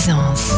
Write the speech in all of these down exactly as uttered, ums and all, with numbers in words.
Présence.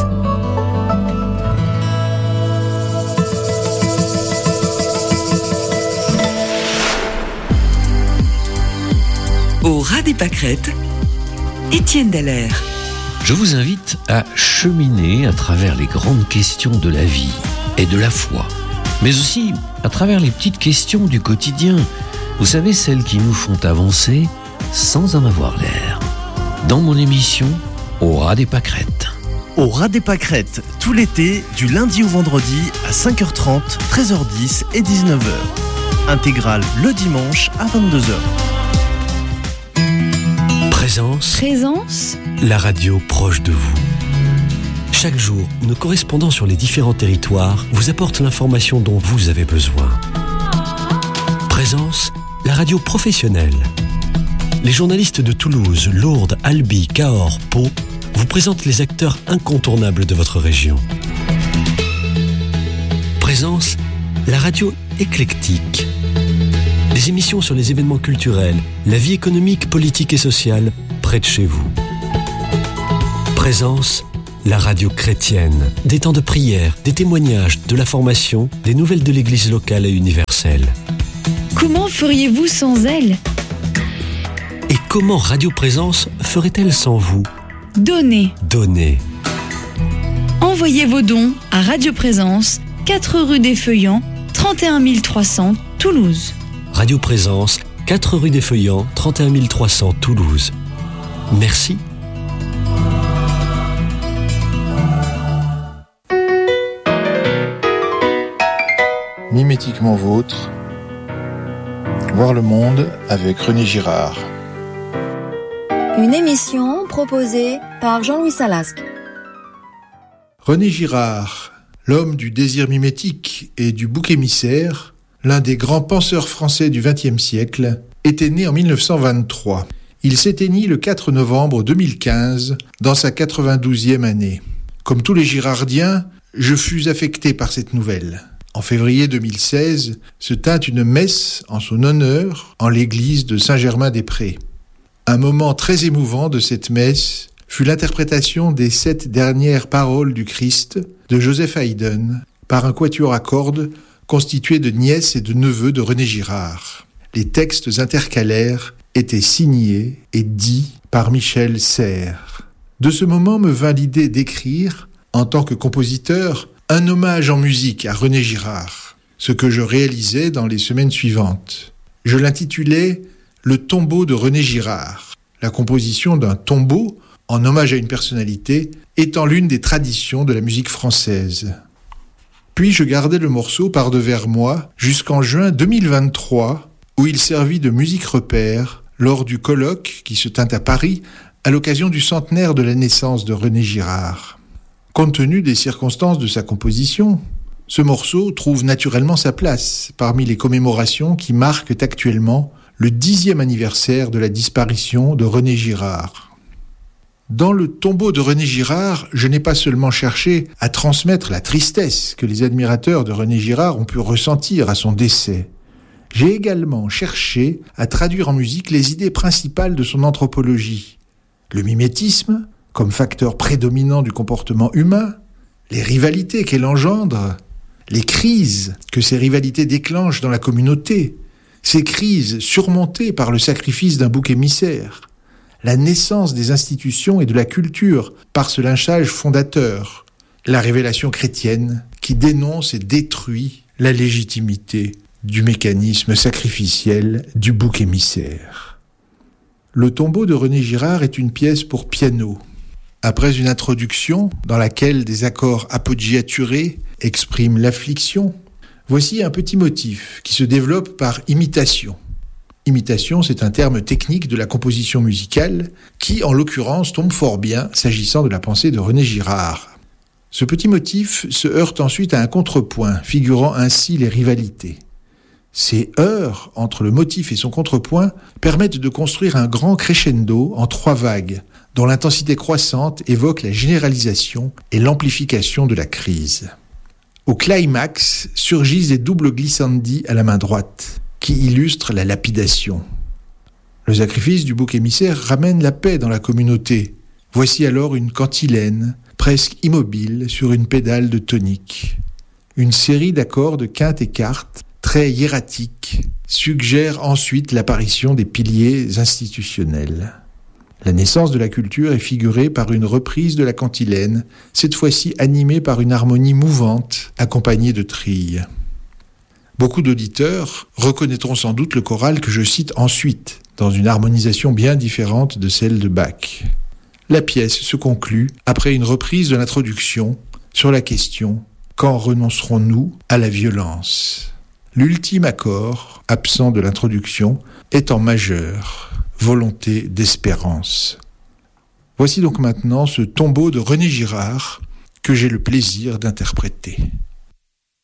Au ras des pâquerettes, Étienne Dallaire. Je vous invite à cheminer à travers les grandes questions de la vie et de la foi, mais aussi à travers les petites questions du quotidien. Vous savez, celles qui nous font avancer sans en avoir l'air. Dans mon émission, Au ras des pâquerettes. Au ras des pâquerettes, tout l'été, du lundi au vendredi à cinq heures trente, treize heures dix et dix-neuf heures. Intégrale le dimanche à vingt-deux heures. Présence. Présence. La radio proche de vous. Chaque jour, nos correspondants sur les différents territoires vous apportent l'information dont vous avez besoin. Présence. La radio professionnelle. Les journalistes de Toulouse, Lourdes, Albi, Cahors, Pau vous présentent les acteurs incontournables de votre région. Présence. La radio éclectique. Des émissions sur les événements culturels, la vie économique, politique et sociale, près de chez vous. Présence, la radio chrétienne. Des temps de prière, des témoignages, de la formation, des nouvelles de l'église locale et universelle. Comment feriez-vous sans elle ? Et comment Radio Présence ferait-elle sans vous ? Donnez. Donnez. Envoyez vos dons à Radio Présence, quatre rue des Feuillants, trente et un mille trois cents, Toulouse. Radio Présence, quatre rue des Feuillants, trente et un mille trois cents, Toulouse. Merci. Mimétiquement vôtre, voir le monde avec René Girard. Une émission proposée par Jean-Louis Salasque. René Girard, l'homme du désir mimétique et du bouc émissaire, l'un des grands penseurs français du vingtième siècle, était né en mille neuf cent vingt-trois. Il s'éteignit le quatre novembre deux mille quinze, dans sa quatre-vingt-douzième année. Comme tous les girardiens, je fus affecté par cette nouvelle. En février deux mille seize, se tint une messe en son honneur en l'église de Saint-Germain-des-Prés. Un moment très émouvant de cette messe fut l'interprétation des sept dernières paroles du Christ de Joseph Haydn par un quatuor à cordes constitué de nièces et de neveux de René Girard. Les textes intercalaires étaient signés et dits par Michel Serres. De ce moment me vint l'idée d'écrire, en tant que compositeur, un hommage en musique à René Girard, ce que je réalisais dans les semaines suivantes. Je l'intitulais « Le tombeau de René Girard ». La composition d'un tombeau, en hommage à une personnalité, étant l'une des traditions de la musique française. Puis je gardai le morceau par-devers moi jusqu'en juin deux mille vingt-trois, où il servit de musique repère lors du colloque qui se tint à Paris à l'occasion du centenaire de la naissance de René Girard. Compte tenu des circonstances de sa composition, ce morceau trouve naturellement sa place parmi les commémorations qui marquent actuellement le dixième anniversaire de la disparition de René Girard. Dans le tombeau de René Girard, je n'ai pas seulement cherché à transmettre la tristesse que les admirateurs de René Girard ont pu ressentir à son décès. J'ai également cherché à traduire en musique les idées principales de son anthropologie. Le mimétisme, comme facteur prédominant du comportement humain, les rivalités qu'elle engendre, les crises que ces rivalités déclenchent dans la communauté, ces crises surmontées par le sacrifice d'un bouc émissaire, la naissance des institutions et de la culture par ce lynchage fondateur, la révélation chrétienne qui dénonce et détruit la légitimité du mécanisme sacrificiel du bouc émissaire. Le tombeau de René Girard est une pièce pour piano. Après une introduction dans laquelle des accords appoggiaturés expriment l'affliction, voici un petit motif qui se développe par imitation. Imitation, c'est un terme technique de la composition musicale qui, en l'occurrence, tombe fort bien s'agissant de la pensée de René Girard. Ce petit motif se heurte ensuite à un contrepoint, figurant ainsi les rivalités. Ces heurts entre le motif et son contrepoint permettent de construire un grand crescendo en trois vagues, dont l'intensité croissante évoque la généralisation et l'amplification de la crise. Au climax surgissent des doubles glissandi à la main droite, qui illustrent la lapidation. Le sacrifice du bouc émissaire ramène la paix dans la communauté. Voici alors une cantilène, presque immobile sur une pédale de tonique. Une série d'accords de quinte et quarte, très hiératiques, suggère ensuite l'apparition des piliers institutionnels. La naissance de la culture est figurée par une reprise de la cantilène, cette fois-ci animée par une harmonie mouvante, accompagnée de trilles. Beaucoup d'auditeurs reconnaîtront sans doute le choral que je cite ensuite, dans une harmonisation bien différente de celle de Bach. La pièce se conclut après une reprise de l'introduction sur la question « Quand renoncerons-nous à la violence ?» L'ultime accord, absent de l'introduction, est en majeur, volonté d'espérance. Voici donc maintenant ce tombeau de René Girard que j'ai le plaisir d'interpréter.